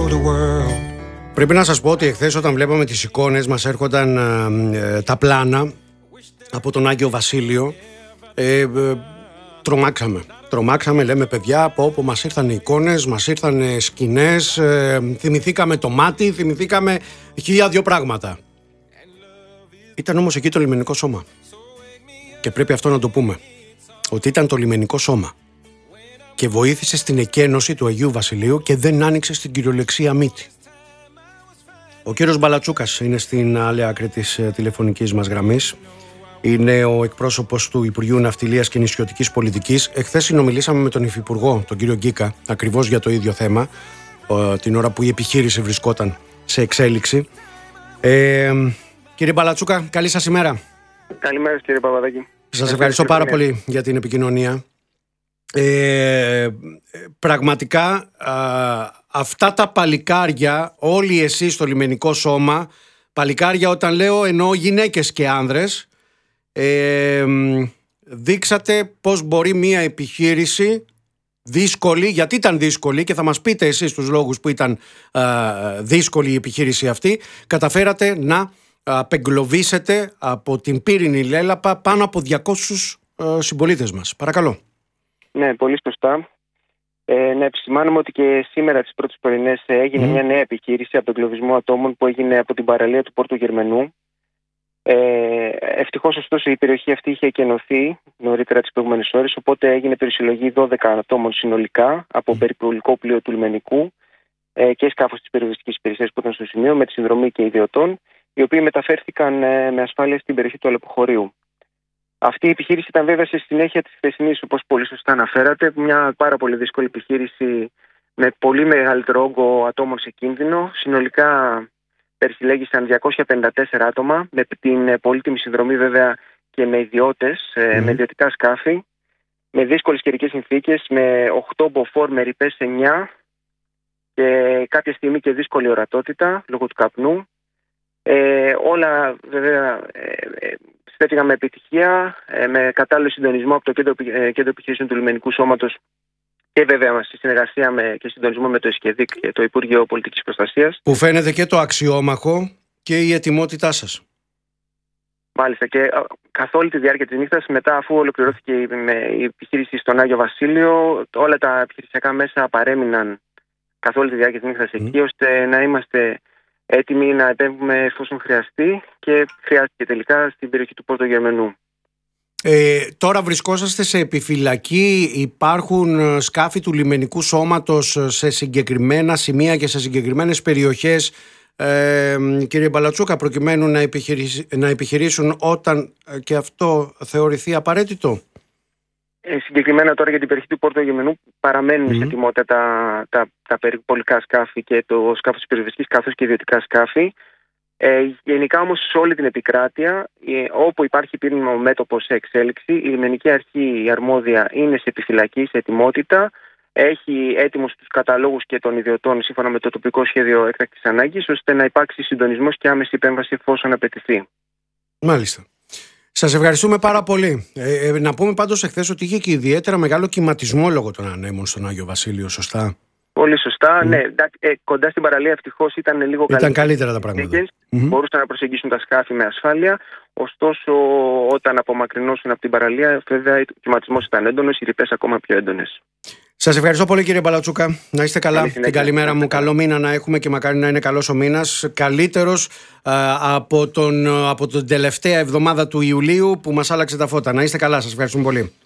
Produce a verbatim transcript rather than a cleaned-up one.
the world. Πρέπει να σας πω ότι εχθές όταν βλέπαμε τις εικόνες μας έρχονταν ε, τα πλάνα από τον Άγιο Βασίλειο. Ε, ε, τρομάξαμε. Τρομάξαμε, λέμε παιδιά, από όπου μας ήρθαν οι εικόνες, μας ήρθαν σκηνές, ε, θυμηθήκαμε το μάτι, θυμηθήκαμε χίλια δυο πράγματα. Ήταν όμως εκεί το λιμενικό σώμα. Και πρέπει αυτό να το πούμε. Ότι ήταν το λιμενικό σώμα. Και βοήθησε στην εκένωση του Αγίου Βασιλείου και δεν άνοιξε στην κυριολεξία μύτη. Ο κύριος Μπαλατσούκας είναι στην άλλη άκρη της τηλεφωνικής μας γραμμής. Είναι ο εκπρόσωπος του Υπουργείου Ναυτιλίας και Νησιωτικής Πολιτικής. Εχθές συνομιλήσαμε με τον Υφυπουργό, τον κύριο Γκίκα, ακριβώς για το ίδιο θέμα, την ώρα που η επιχείρηση βρισκόταν σε εξέλιξη. Ε, κύριε Μπαλατσούκα, καλή σας ημέρα. Καλημέρα κύριε Παπαδάκη. Σας ευχαριστώ πάρα πολύ για την επικοινωνία. Ε, πραγματικά α, αυτά τα παλικάρια, όλοι εσείς στο λιμενικό σώμα, παλικάρια όταν λέω εννοώ γυναίκες και άνδρες, ε, δείξατε πως μπορεί μια επιχείρηση δύσκολη, γιατί ήταν δύσκολη και θα μας πείτε εσείς τους λόγους που ήταν α, δύσκολη η επιχείρηση αυτή, καταφέρατε να απεγκλωβίσετε από την πύρινη λέλαπα πάνω από διακόσιους α, συμπολίτες μας. Παρακαλώ. Ναι, πολύ σωστά. Ε, να επισημάνουμε ότι και σήμερα τις πρώτες πρωινές έγινε mm. μια νέα επιχείρηση απεγκλωβισμού ατόμων που έγινε από την παραλία του Πόρτου Γερμενού. Ε, ευτυχώς ωστόσο η περιοχή αυτή είχε εκενωθεί νωρίτερα τις προηγούμενες ώρες, οπότε έγινε περισυλλογή δώδεκα ατόμων συνολικά από mm. περιπολικό πλοίο του λιμενικού ε, και σκάφος της περιοδιστικής υπηρεσίας που ήταν στο σημείο με τη συνδρομή και ιδιωτών, οι οποίοι μεταφέρθηκαν ε, με ασφάλεια στην περιοχή του Αλεποχωρίου. Αυτή η επιχείρηση ήταν βέβαια σε συνέχεια της χθεσινής, όπως πολύ σωστά αναφέρατε, μια πάρα πολύ δύσκολη επιχείρηση με πολύ μεγαλύτερο όγκο ατόμων σε κίνδυνο. Συνολικά περισυλλέγησαν διακόσια πενήντα τέσσερα άτομα, με την πολύτιμη συνδρομή βέβαια και με ιδιώτες, mm. με ιδιωτικά σκάφη, με δύσκολες καιρικές συνθήκες, με οκτώ μποφόρ με ρηπές εννιά και κάποια στιγμή και δύσκολη ορατότητα λόγω του καπνού. Ε, όλα βέβαια ε, ε, στέφηγαν με επιτυχία, ε, με κατάλληλο συντονισμό από το Κέντρο, ε, Κέντρο Επιχειρήσεων του Λιμενικού Σώματος και βέβαια στη συνεργασία με, και συντονισμό με το ΕΣΚΕΔΙΚ και το Υπουργείο Πολιτικής Προστασίας. Που φαίνεται και το αξιόμαχο και η ετοιμότητά σας. Μάλιστα, και καθ' όλη τη διάρκεια της νύχτας, μετά αφού ολοκληρώθηκε η, με, η επιχείρηση στον Άγιο Βασίλειο, όλα τα επιχειρησιακά μέσα παρέμειναν καθ' όλη τη διάρκεια της νύχτας mm. εκεί, ώστε να είμαστε έτοιμοι να επέμβουμε εφόσον χρειαστεί, και χρειάστηκε τελικά στην περιοχή του Πόρτου Γερμενού. Ε, τώρα βρισκόσαστε σε επιφυλακή, υπάρχουν σκάφη του λιμενικού σώματος σε συγκεκριμένα σημεία και σε συγκεκριμένες περιοχές, ε, κύριε Μπαλατσούκα, προκειμένου να, επιχειρήσ, να επιχειρήσουν όταν και αυτό θεωρηθεί απαραίτητο? Ε, συγκεκριμένα τώρα για την περιοχή του Πόρτου Γερμενού παραμένουν mm. σε ετοιμότητα τα, τα, τα περιπολικά σκάφη και το σκάφος της περιοδιστικής καθώς και ιδιωτικά σκάφη. Ε, γενικά όμως σε όλη την επικράτεια, ε, όπου υπάρχει πύρινο μέτωπο σε εξέλιξη, η λιμενική αρχή, η αρμόδια, είναι σε επιφυλακή, σε ετοιμότητα, έχει έτοιμους τους καταλόγους και των ιδιωτών σύμφωνα με το τοπικό σχέδιο έκτακτης ανάγκης, ώστε να υπάρξει συντονισμός και άμεση επέμβαση εφόσον απαιτηθεί. Μάλιστα. Σας ευχαριστούμε πάρα πολύ. Ε, ε, να πούμε πάντως εχθές ότι είχε και ιδιαίτερα μεγάλο κυματισμό λόγω των ανέμων στον Άγιο Βασίλειο, σωστά? Πολύ σωστά, mm. ναι. Ε, κοντά στην παραλία ευτυχώς ήταν λίγο ήταν καλύτερα. καλύτερα τα πράγματα. Mm-hmm. Μπορούσαν να προσεγγίσουν τα σκάφη με ασφάλεια. Ωστόσο, όταν απομακρυνώσουν από την παραλία, βέβαια, ο κυματισμός ήταν έντονος, οι ρηπές ακόμα πιο έντονες. Σας ευχαριστώ πολύ, κύριε Μπαλατσούκα. Να είστε καλά. Καλή την καλημέρα μου. Καλό μήνα να έχουμε και μακάρι να είναι καλός ο μήνας. Καλύτερος α, από, τον, από την τελευταία εβδομάδα του Ιουλίου που μας άλλαξε τα φώτα. Να είστε καλά. Σας ευχαριστούμε πολύ.